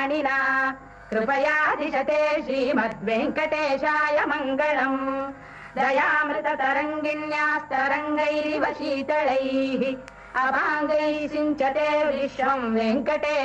पाणिना कृपया दिशते श्रीमद्वेङ्कटेशाय मङ्गलम् दयामृततरङ्गिण्यास्तरङ्गैरिव शीतलैः अपाङ्गैः सिञ्चते विश्वम् वेङ्कटे